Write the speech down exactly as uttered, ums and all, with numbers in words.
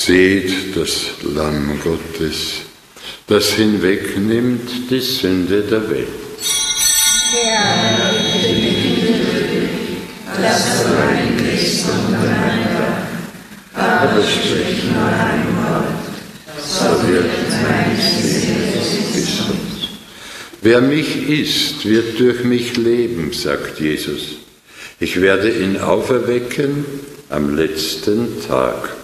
Seht das Lamm Gottes, das hinwegnimmt die Sünde der Welt. Herr, dass du ein bist untereinander, aber sprich nur ein Wort, so wird mein Seele gesund. Wer mich isst, wird durch mich leben, sagt Jesus. Ich werde ihn auferwecken am letzten Tag.